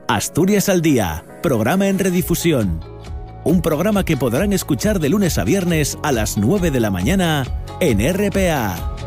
Asturias al Día, programa en redifusión. Un programa que podrán escuchar de lunes a viernes a las 9 de la mañana en RPA.